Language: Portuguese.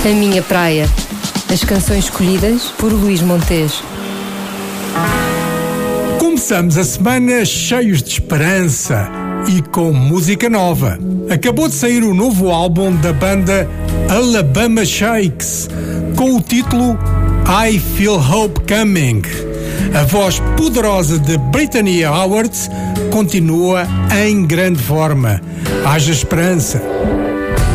A Minha Praia. As canções escolhidas por Luís Montes. Começamos a semana cheios de esperança e com música nova. Acabou de sair o novo álbum da banda Alabama Shakes, com o título I Feel Hope Coming. A voz poderosa de Brittany Howard continua em grande forma. Haja esperança.